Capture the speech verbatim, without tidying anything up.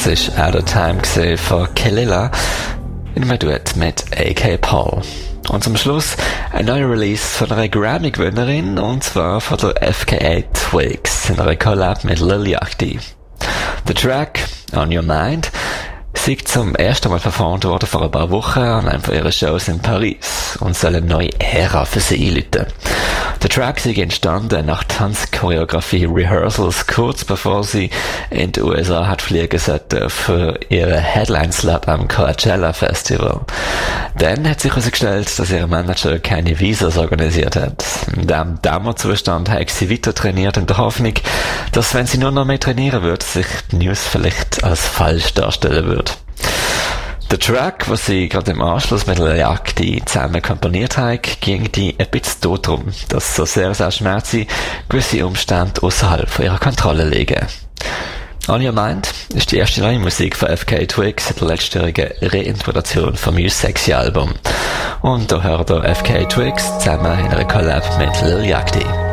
Das ist Out of Time von Kelila in einem Duett mit A K Paul. Und zum Schluss ein neuer Release von einer Grammy-Gewinnerin, und zwar von der F K A Twigs in einer Collab mit Lil Yachty. Der Track On Your Mind sei zum ersten Mal performt worden vor ein paar Wochen an einem von ihren Shows in Paris und soll eine neue Ära für sie einläuten. Der Track sei entstanden nach Tanzchoreografie Rehearsals, kurz bevor sie in die U S A hat fliegen sollte für ihre Headline-Slot am Coachella Festival. Dann hat sich herausgestellt, dass ihr Manager keine Visas organisiert hat. In diesem Dämmerzustand hat sie weiter trainiert in der Hoffnung, dass, wenn sie nur noch mehr trainieren würde, sich die News vielleicht als falsch darstellen würde. Der Track, was sie gerade im Anschluss mit Lil Yachty zusammen komponiert hat, ging die ein bisschen darum, dass so sehr es auch schmerzt, gewisse Umstände außerhalb von ihrer Kontrolle liegen. On Your Mind ist die erste neue Musik von F K A Twigs in der letztjährigen Reinterpretation vom You Sexy Album. Und da hört ihr F K A Twigs zusammen in einer Collab mit Lil Yachty.